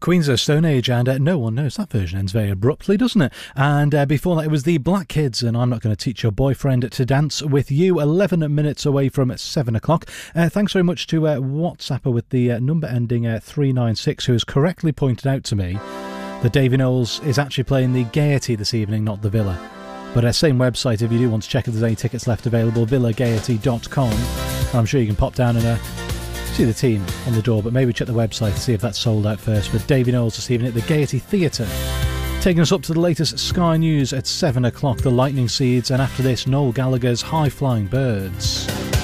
Queens of Stone Age, and No One Knows. That version ends very abruptly, doesn't it? And before that, it was the Black Kids, and I'm Not Going to Teach Your Boyfriend to Dance With You, 11 minutes away from 7 o'clock. Thanks very much to WhatsApper with the number ending 396, who has correctly pointed out to me that Davy Knowles is actually playing the Gaiety this evening, not the Villa. But same website if you do want to check if there's any tickets left available, villagaiety.com. I'm sure you can pop down and see the team on the door, but maybe check the website to see if that's sold out first. But Davy Knowles this evening at the Gaiety Theatre. Taking us up to the latest Sky News at 7 o'clock, the Lightning Seeds, and after this, Noel Gallagher's High Flying Birds.